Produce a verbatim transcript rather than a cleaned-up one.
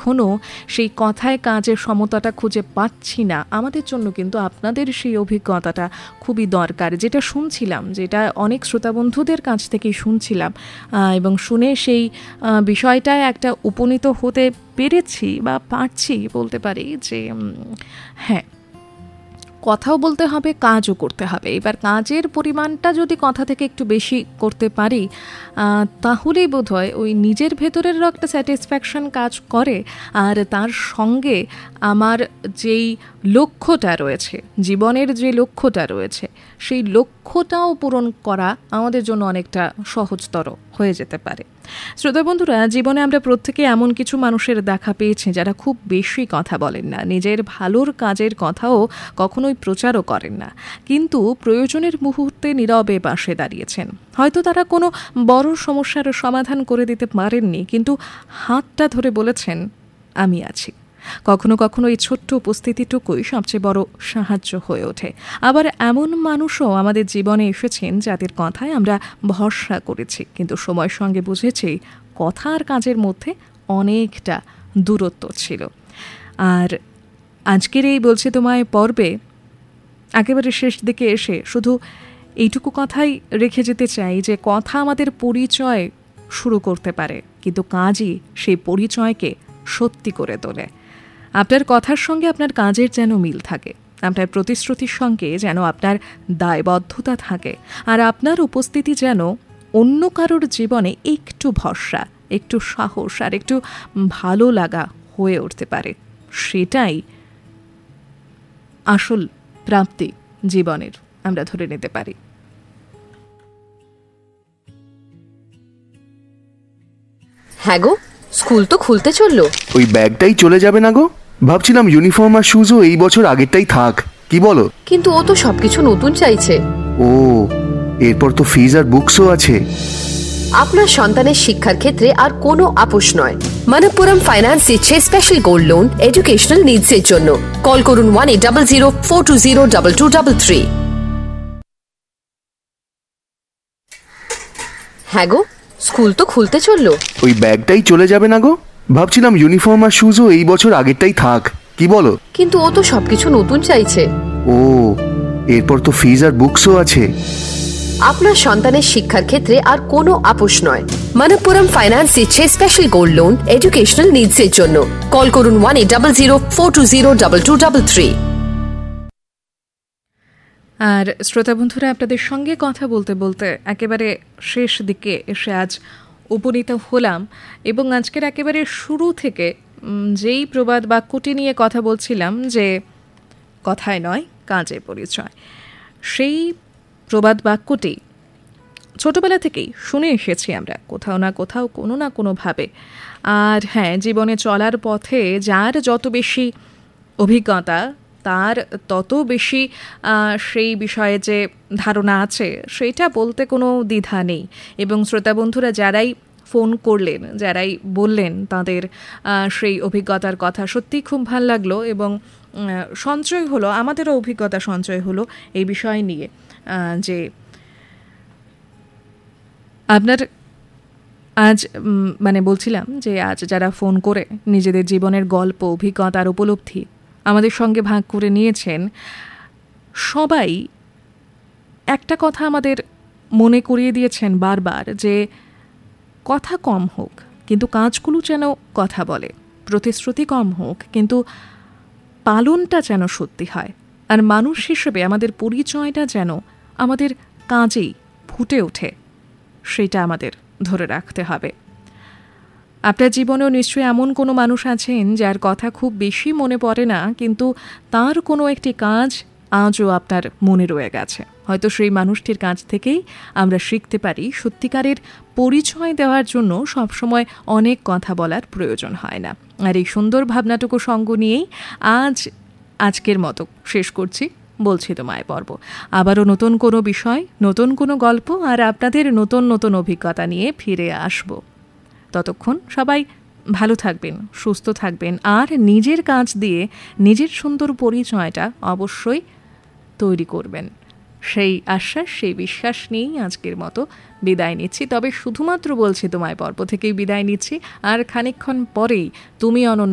এখনও সেই কথায় কাজের সমতাটা খুঁজে পাচ্ছি না, আমাদের জন্য কিন্তু আপনাদের সেই অভিজ্ঞতাটা খুবই দরকার। যেটা শুনছিলাম, যেটা অনেক শ্রোতাবন্ধুদের কাছ থেকেই শুনছিলাম এবং শুনে সেই বিষয়টায় একটা উপনীত হতে পেরেছি বা পারছি বলতে পারি যে হ্যাঁ, কথাও বলতে হবে, কাজও করতে হবে। এবার কাজের পরিমাণটা যদি কথা থেকে একটু বেশি করতে পারি তাহলেই বোধ হয় ওই নিজের ভেতরেরও একটা স্যাটিসফ্যাকশন কাজ করে, আর তার সঙ্গে আমার যেই লক্ষ্যটা রয়েছে, জীবনের যে লক্ষ্যটা রয়েছে, সেই লক্ষ্যটাও পূরণ করা আমাদের জন্য অনেকটা সহজতর হয়ে যেতে পারে। শ্রোতা বন্ধুরা, জীবনে আমরা প্রত্যেকে এমন কিছু মানুষের দেখা পেয়েছি যারা খুব বেশি কথা বলেন না, নিজের ভালোর কাজের কথাও কখনোই প্রচারও করেন না, কিন্তু প্রয়োজনের মুহূর্তে নীরবে পাশে দাঁড়িয়েছেন। হয়তো তারা কোনো বড় সমস্যার সমাধান করে দিতে পারেননি, কিন্তু হাতটা ধরে বলেছেন আমি আছি। কখনো কখনো এই ছোট্ট উপস্থিতিটুকুই সবচেয়ে বড় সাহায্য হয়ে ওঠে। আবার এমন মানুষও আমাদের জীবনে এসেছেন যাদের কথায় আমরা ভরসা করেছি, কিন্তু সময়ের সঙ্গে বুঝেছি কথা আর কাজের মধ্যে অনেকটা দূরত্ব ছিল। আর আজকের এই বলছি তোমায় পর্বে একেবারে শেষ দিকে এসে শুধু এইটুকু কথাই রেখে যেতে চাই যে কথা আমাদের পরিচয় শুরু করতে পারে, কিন্তু কাজই সেই পরিচয়কে সত্যি করে তোলে। আপনার কথার সঙ্গে আপনার কাজের যেন মিল থাকে, আপনার প্রতিশ্রুতির সঙ্গে যেন আপনার দায়বদ্ধতা থাকে, আর আপনার উপস্থিতি যেন অন্য কারোর জীবনে একটু ভরসা, একটু সাহস আর একটু ভালো লাগা হয়ে উঠতে পারে। সেটাই আসল প্রাপ্তি জীবনের, আমরা ধরে নিতে পারি। হ্যাঁ গো, স্কুল তো খুলতে চললো। ওই ব্যাগটাই চলে যাবে না গো? ভাবছিলাম ইউনিফর্ম আর শুজও এই বছর আগেরটাই থাক, কি বলো? কিন্তু ও তো সবকিছু নতুন চাইছে। ও, এরপর তো ফিজ আর বুকসও আছে। আপনার সন্তানের শিক্ষার ক্ষেত্রে আর কোনো আপোষ নয়। মনপ্পুরম ফাইন্যান্স দিচ্ছে special gold loan educational needs এর জন্য। কল করুন one eight double zero four two zero double two double three. হ্যাঁ গো, স্কুল তো খুলতে চললো। ওই ব্যাগটাই চলে যাবে না গো? ভাবছিলাম ইউনিফর্ম আর শুজও এই বছর আগেরটাই থাক, কি বলো? কিন্তু ও তো সবকিছু নতুন চাইছে। ও, এরপর তো ফিজ আর বুকসও আছে। আপনার সন্তানের শিক্ষার ক্ষেত্রে আর কোনো আপোষ নয়। মনপ্পুরম ফাইন্যান্স দিচ্ছে special gold loan educational needs এর জন্য। কল করুন one eight double zero four two zero double two double three. আর শ্রোতা বন্ধুরা, আপনাদের সঙ্গে কথা বলতে বলতে একেবারে শেষ দিকে এসে আজ উপনীত হলাম, এবং আজকের একেবারে শুরু থেকে যেই প্রবাদ বাক্যটি নিয়ে কথা বলছিলাম যে কথায় নয় কাজে পরিচয়, সেই প্রবাদ বাক্যটি ছোটবেলা থেকেই শুনে এসেছি আমরা কোথাও না কোথাও, কোনো না কোনোভাবে। আর হ্যাঁ, জীবনে চলার পথে যার যত বেশি অভিজ্ঞতা, তার তত বেশি সেই বিষয়ে যে ধারণা আছে সেইটা বলতে কোনো দ্বিধা নেই। এবং শ্রোতা বন্ধুরা যারাই ফোন করলেন, যারাই বললেন তাদের সেই অভিজ্ঞতার কথা, সত্যিই খুব ভালো লাগলো এবং সঞ্চয় হলো, আমাদেরও অভিজ্ঞতা সঞ্চয় হলো এই বিষয় নিয়ে যে আপনার আজ মানে বলছিলাম যে আজ যারা ফোন করে নিজেদের জীবনের গল্প, অভিজ্ঞতার উপলব্ধি আমাদের সঙ্গে ভাগ করে নিয়েছেন, সবাই একটা কথা আমাদের মনে করিয়ে দিয়েছেন বারবার যে কথা কম হোক কিন্তু কাজগুলো যেন কথা বলে, প্রতিশ্রুতি কম হোক কিন্তু পালনটা যেন সত্যি হয়, আর মানুষ হিসেবে আমাদের পরিচয়টা যেন আমাদের কাজেই ফুটে ওঠে, সেটা আমাদের ধরে রাখতে হবে। আপনার জীবনেও নিশ্চয়ই এমন কোনো মানুষ আছেন যার কথা খুব বেশি মনে পড়ে না, কিন্তু তার কোনো একটি কাজ আজও আপনার মনে রয়ে গেছে। হয়তো সেই মানুষটির কাছ থেকেই আমরা শিখতে পারি সত্যিকারের পরিচয় দেওয়ার জন্য সবসময় অনেক কথা বলার প্রয়োজন হয় না। আর এই সুন্দর ভাবনাটুকু সঙ্গ নিয়েই আজ আজকের মতো শেষ করছি বলছি তোমায় পর্ব। আবারও নতুন কোনো বিষয়, নতুন কোনো গল্প আর আপনাদের নতুন নতুন অভিজ্ঞতা নিয়ে ফিরে আসব। ততক্ষণ সবাই ভালো থাকবেন, সুস্থ থাকবেন, আর নিজের কাজ দিয়ে নিজের সুন্দর পরিচয়টা অবশ্যই তৈরি করবেন, সেই আশ্বাস, সেই বিশ্বাস নিয়েই আজকের মতো বিদায় নিচ্ছি। তবে শুধুমাত্র বলছি তোমায় পর্ব থেকেই বিদায় নিচ্ছি, আর খানিকক্ষণ পরেই তুমি অনন্য